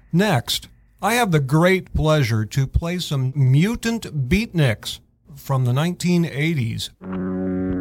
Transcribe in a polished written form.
Next, I have the great pleasure to play some Mutant Beatniks from the 1980s.